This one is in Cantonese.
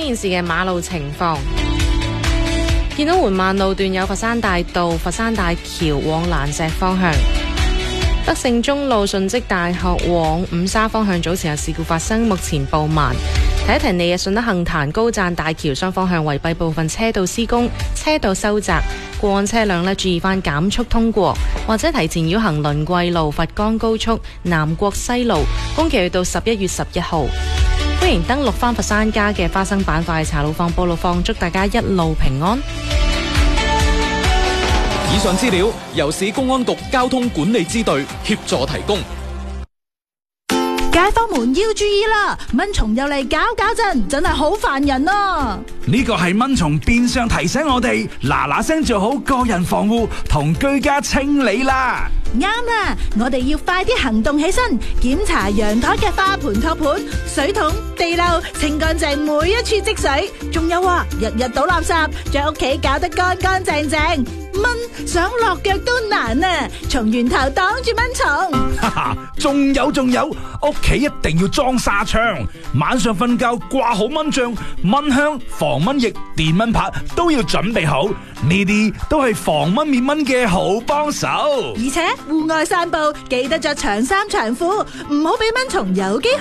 現時嘅馬路情況。見到緩慢路段有佛山大道、佛山大橋往蘭石方向。德勝中路順積大學往五沙方向早前有事故發生，目前報慢。提一提你嘅順德杏壇高贊大橋雙方向圍蔽部分車道施工，車道收窄，過往車輛注意翻減速通過，或者提前繞行輪桂路、佛岡高速、南國西路，工期去到11月11號。歡迎登錄翻佛山家嘅花生板塊查路況報路況，祝大家一路平安。 以上資料由市公安局交通管理支隊協助提供。 街坊們要注意啦，蚊蟲又嚟搞震，真係好煩人啊！ 呢個係蚊蟲變相提醒我哋嗱嗱聲做好個人防護同居家清理啦。 啱啦，我哋要快啲行動起身，檢查陽台嘅花盆托盤、水桶、地漏，清乾淨每一處積水。仲有啊，日日倒垃圾，將屋企搞得乾乾淨淨。蚊想落腳都難啊！從源頭擋住蚊蟲。 哈哈，仲有，屋企一定要裝紗窗，晚上瞓覺掛好蚊帳、蚊香、防蚊液、電蚊拍都要準備好，呢啲都係防蚊滅蚊嘅好幫手。 而且戶外散步記得着長衫長褲，唔好俾蚊蟲有機